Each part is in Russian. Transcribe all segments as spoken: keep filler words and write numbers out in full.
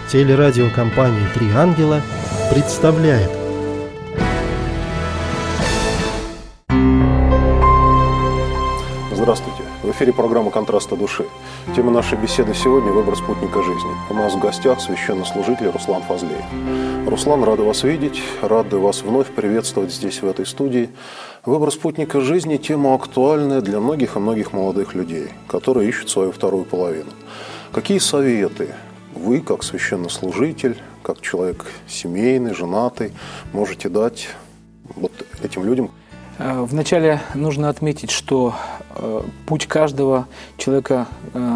Телерадиокомпания «Три ангела» представляет. Здравствуйте. В эфире программа «Контрасты души». Тема нашей беседы сегодня – выбор спутника жизни. У нас в гостях священнослужитель Руслан Фазлеев. Руслан, рады вас видеть, рады вас вновь приветствовать здесь, в этой студии. Выбор спутника жизни – тема актуальная для многих и многих молодых людей, которые ищут свою вторую половину. Какие советы вы, как священнослужитель, как человек семейный, женатый, можете дать вот этим людям? Вначале нужно отметить, что путь каждого человека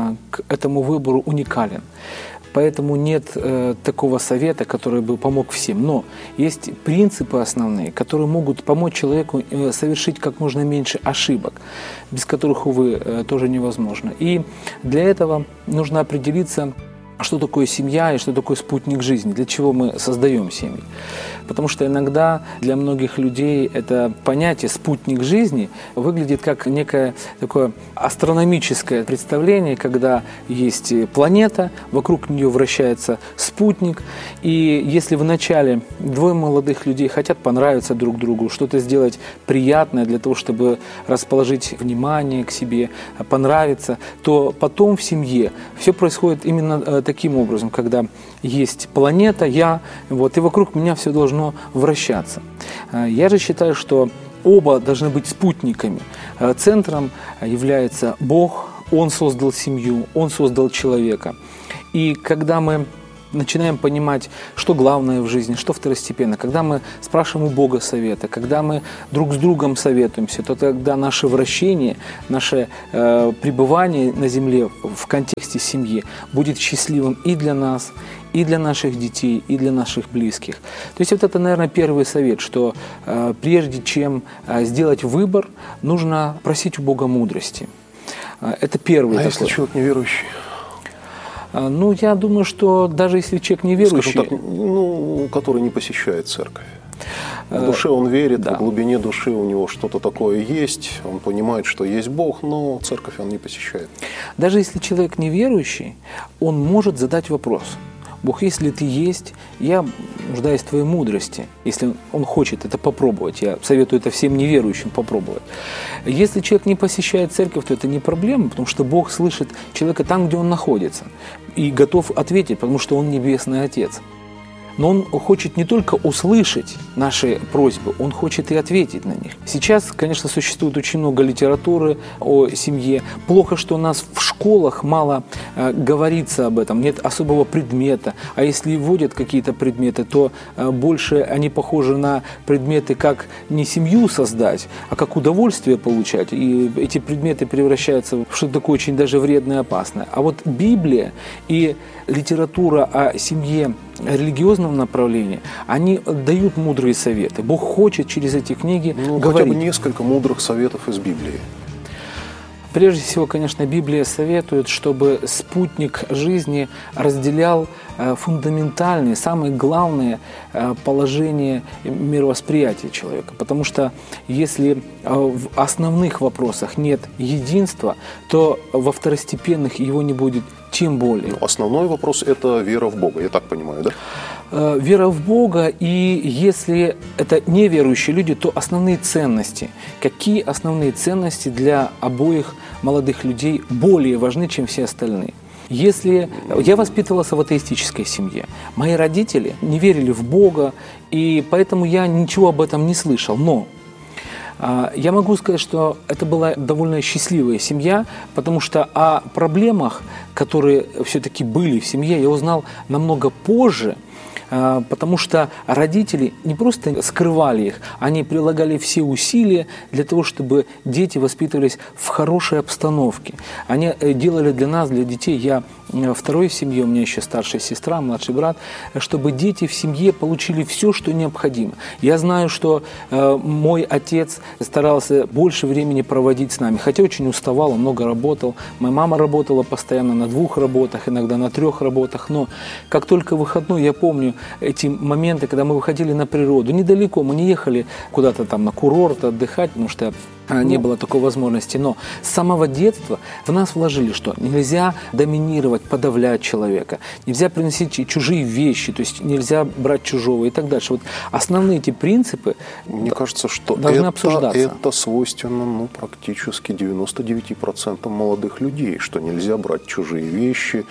к этому выбору уникален. Поэтому нет такого совета, который бы помог всем. Но есть принципы основные, которые могут помочь человеку совершить как можно меньше ошибок, без которых, увы, тоже невозможно. И для этого нужно определиться, что такое семья и что такое спутник жизни, для чего мы создаем семьи. Потому что иногда для многих людей это понятие «спутник жизни» выглядит как некое такое астрономическое представление, когда есть планета, вокруг нее вращается спутник, и если вначале двое молодых людей хотят понравиться друг другу, что-то сделать приятное для того, чтобы расположить внимание к себе, понравиться, то потом в семье все происходит именно таким образом, когда есть планета, я, вот, и вокруг меня все должно вращаться. Я же считаю, что оба должны быть спутниками. Центром является Бог, Он создал семью, Он создал человека. И когда мы начинаем понимать, что главное в жизни, что второстепенно, когда мы спрашиваем у Бога совета, когда мы друг с другом советуемся, то тогда наше вращение, наше э, пребывание на земле в контексте семьи будет счастливым и для нас, и для наших детей, и для наших близких. То есть вот это, наверное, первый совет, что э, прежде чем э, сделать выбор, нужно просить у Бога мудрости. Э, это первый а такой. Если человек неверующий? Ну, я думаю, что даже если человек неверующий... Скажем так, ну, который не посещает церковь. В душе он верит, да. В глубине души у него что-то такое есть, он понимает, что есть Бог, но церковь он не посещает. Даже если человек неверующий, он может задать вопрос. Бог, если ты есть, я нуждаюсь в твоей мудрости. Если он хочет это попробовать, я советую это всем неверующим попробовать. Если человек не посещает церковь, то это не проблема, потому что Бог слышит человека там, где он находится, и готов ответить, потому что он Небесный Отец. Но Он хочет не только услышать наши просьбы, Он хочет и ответить на них. Сейчас, конечно, существует очень много литературы о семье. Плохо, что у нас в школах мало э, говорится об этом, нет особого предмета. А если вводят какие-то предметы, то э, больше они похожи на предметы, как не семью создать, а как удовольствие получать. И эти предметы превращаются в что-то такое очень даже вредное и опасное. А вот Библия и литература о семье религиозном направлении, они дают мудрые советы. Бог хочет через эти книги ну, говорить. Хотя бы несколько мудрых советов из Библии. Прежде всего, конечно, Библия советует, чтобы спутник жизни разделял фундаментальные, самые главные положения мировосприятия человека. Потому что если в основных вопросах нет единства, то во второстепенных его не будет тем более. Основной вопрос – это вера в Бога, я так понимаю, да? Вера в Бога, и если это неверующие люди, то основные ценности. Какие основные ценности для обоих молодых людей более важны, чем все остальные? Если я воспитывался в атеистической семье, мои родители не верили в Бога, и поэтому я ничего об этом не слышал. Но я могу сказать, что это была довольно счастливая семья, потому что о проблемах, которые все-таки были в семье, я узнал намного позже, потому что родители не просто скрывали их, они прилагали все усилия для того, чтобы дети воспитывались в хорошей обстановке. Они делали для нас, для детей, я второй в семье, у меня еще старшая сестра, младший брат, чтобы дети в семье получили все, что необходимо. Я знаю, что э, мой отец старался больше времени проводить с нами, хотя очень уставал, он много работал. Моя мама работала постоянно на двух работах, иногда на трех работах, но как только выходной, я помню эти моменты, когда мы выходили на природу, недалеко, мы не ехали куда-то там на курорт отдыхать, потому что не было такой возможности. Но с самого детства в нас вложили, что нельзя доминировать, подавлять человека, нельзя приносить чужие вещи, то есть нельзя брать чужого и так дальше. Вот основные эти принципы, мне кажется, что должны это, обсуждаться. Это свойственно ну, практически девяноста девяти процентам молодых людей, что нельзя брать чужие вещи,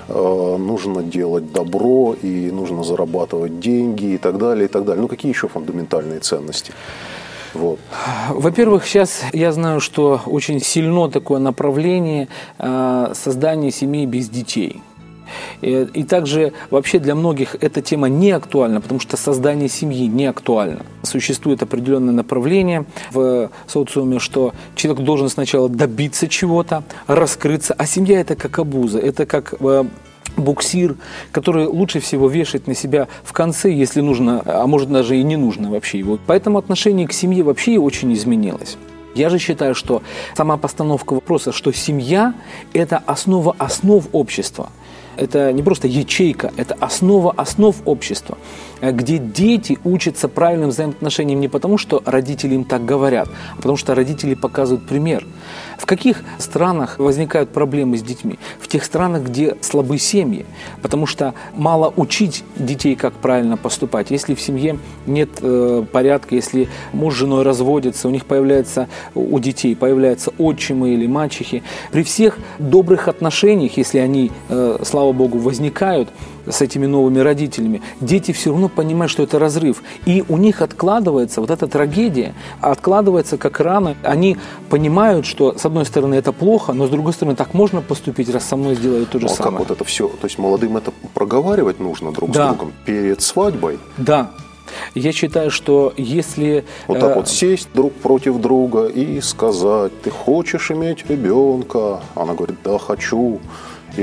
э, нужно делать добро и нужно зарабатывать деньги и так далее, и так далее. Ну какие еще фундаментальные ценности? Вот. Во-первых, сейчас я знаю, что очень сильно такое направление э, создания семей без детей. И, и также вообще для многих эта тема не актуальна, потому что создание семьи не актуально. Существует определенное направление в социуме, что человек должен сначала добиться чего-то, раскрыться, а семья это как обуза, это как... Э, буксир, который лучше всего вешать на себя в конце, если нужно, а может даже и не нужно вообще его. Поэтому отношение к семье вообще очень изменилось. Я же считаю, что сама постановка вопроса, что семья – это основа основ общества. Это не просто ячейка, это основа основ общества, где дети учатся правильным взаимоотношениям не потому, что родители им так говорят, а потому что родители показывают пример. В каких странах возникают проблемы с детьми? В тех странах, где слабы семьи, потому что мало учить детей, как правильно поступать. Если в семье нет э, порядка, если муж с женой разводятся, у них появляется, у детей появляются отчимы или мачехи, при всех добрых отношениях, если они, э, слава Богу, возникают с этими новыми родителями, дети все равно понимают, что это разрыв. И у них откладывается вот эта трагедия, откладывается как рана. Они понимают, что с одной стороны это плохо, но с другой стороны так можно поступить, раз со мной сделают то же ну, а самое. Как вот это все? То есть молодым это проговаривать нужно друг да. с другом перед свадьбой? Да. Я считаю, что если... Вот так вот сесть друг против друга и сказать: ты хочешь иметь ребенка? Она говорит: да, хочу.